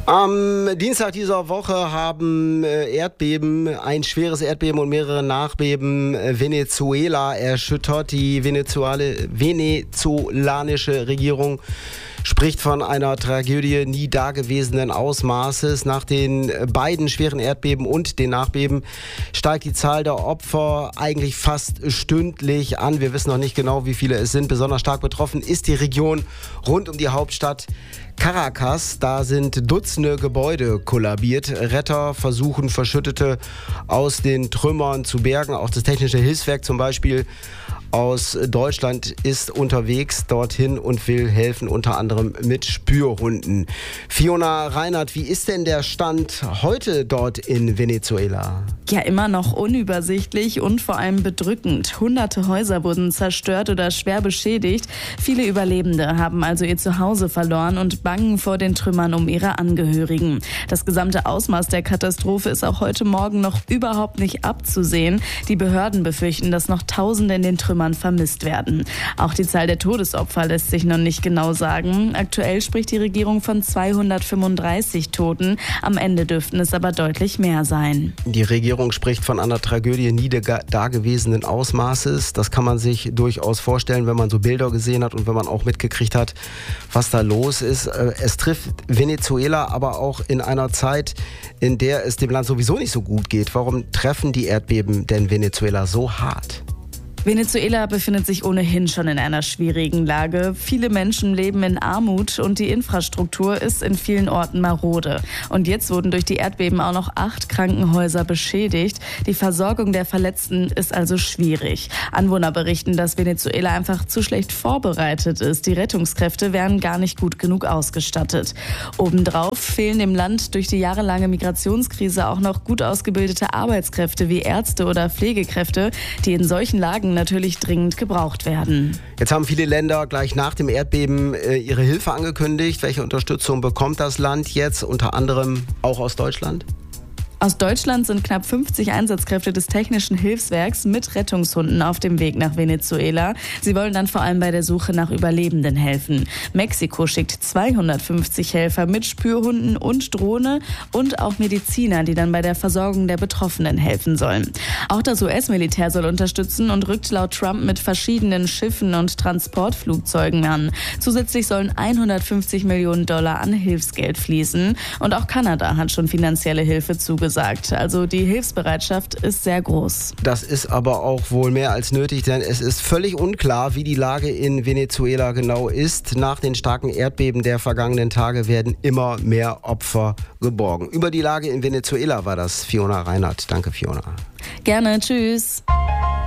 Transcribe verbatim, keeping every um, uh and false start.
Am Dienstag dieser Woche haben Erdbeben, ein schweres Erdbeben und mehrere Nachbeben Venezuela erschüttert. Die Venezuela- venezolanische Regierung spricht von einer Tragödie nie dagewesenen Ausmaßes. Nach den beiden schweren Erdbeben und den Nachbeben steigt die Zahl der Opfer eigentlich fast stündlich an. Wir wissen noch nicht genau, wie viele es sind. Besonders stark betroffen ist die Region rund um die Hauptstadt Caracas. Da sind Dutzende Gebäude kollabiert. Retter versuchen, Verschüttete aus den Trümmern zu bergen. Auch das Technische Hilfswerk zum Beispiel aus Deutschland ist unterwegs dorthin und will helfen, unter anderem mit Spürhunden. Fiona Reinhardt, wie ist denn der Stand heute dort in Venezuela? Ja, immer noch unübersichtlich und vor allem bedrückend. Hunderte Häuser wurden zerstört oder schwer beschädigt. Viele Überlebende haben also ihr Zuhause verloren und bangen vor den Trümmern um ihre Angehörigen. Das gesamte Ausmaß der Katastrophe ist auch heute Morgen noch überhaupt nicht abzusehen. Die Behörden befürchten, dass noch Tausende in den Trümmern vermisst werden. Auch die Zahl der Todesopfer lässt sich noch nicht genau sagen. Aktuell spricht die Regierung von zweihundertfünfunddreißig Toten. Am Ende dürften es aber deutlich mehr sein. Die Regierung spricht von einer Tragödie nie dagewesenen Ausmaßes. Das kann man sich durchaus vorstellen, wenn man so Bilder gesehen hat und wenn man auch mitgekriegt hat, was da los ist. Es trifft Venezuela aber auch in einer Zeit, in der es dem Land sowieso nicht so gut geht. Warum treffen die Erdbeben denn Venezuela so hart? Venezuela befindet sich ohnehin schon in einer schwierigen Lage. Viele Menschen leben in Armut und die Infrastruktur ist in vielen Orten marode. Und jetzt wurden durch die Erdbeben auch noch acht Krankenhäuser beschädigt. Die Versorgung der Verletzten ist also schwierig. Anwohner berichten, dass Venezuela einfach zu schlecht vorbereitet ist. Die Rettungskräfte wären gar nicht gut genug ausgestattet. Obendrauf fehlen dem Land durch die jahrelange Migrationskrise auch noch gut ausgebildete Arbeitskräfte wie Ärzte oder Pflegekräfte, die in solchen Lagen natürlich dringend gebraucht werden. Jetzt haben viele Länder gleich nach dem Erdbeben äh, ihre Hilfe angekündigt. Welche Unterstützung bekommt das Land jetzt, unter anderem auch aus Deutschland? Aus Deutschland sind knapp fünfzig Einsatzkräfte des Technischen Hilfswerks mit Rettungshunden auf dem Weg nach Venezuela. Sie wollen dann vor allem bei der Suche nach Überlebenden helfen. Mexiko schickt zweihundertfünfzig Helfer mit Spürhunden und Drohne und auch Mediziner, die dann bei der Versorgung der Betroffenen helfen sollen. Auch das U S-Militär soll unterstützen und rückt laut Trump mit verschiedenen Schiffen und Transportflugzeugen an. Zusätzlich sollen hundertfünfzig Millionen Dollar an Hilfsgeld fließen. Und auch Kanada hat schon finanzielle Hilfe zugesagt. Gesagt. Also die Hilfsbereitschaft ist sehr groß. Das ist aber auch wohl mehr als nötig, denn es ist völlig unklar, wie die Lage in Venezuela genau ist. Nach den starken Erdbeben der vergangenen Tage werden immer mehr Opfer geborgen. Über die Lage in Venezuela war das Fiona Reinhardt. Danke, Fiona. Gerne, tschüss.